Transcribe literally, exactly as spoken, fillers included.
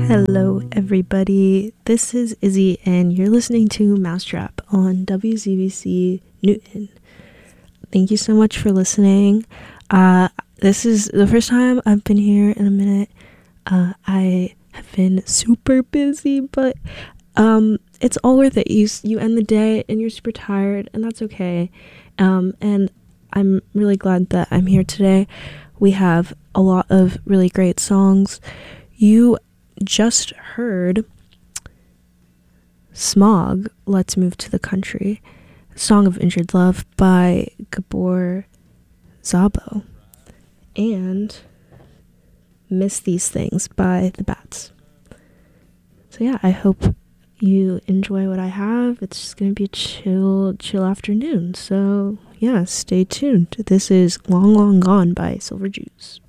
Hello, everybody. This is Izzy, and you're listening to Mousetrap on W Z B C Newton. Thank you so much for listening. Uh, this is the first time I've been here in a minute. Uh, I have been super busy, but um, it's all worth it. You you end the day and you're super tired, and that's okay. Um, and I'm really glad that I'm here today. We have a lot of really great songs. You just heard Smog, Let's Move to the Country, Song of Injured Love by Gabor Szabo, and Miss These Things by The Bats. So yeah, I hope you enjoy what I have. It's just gonna be a chill, chill afternoon. So yeah, stay tuned. This is Long Long Gone by Silver Juice.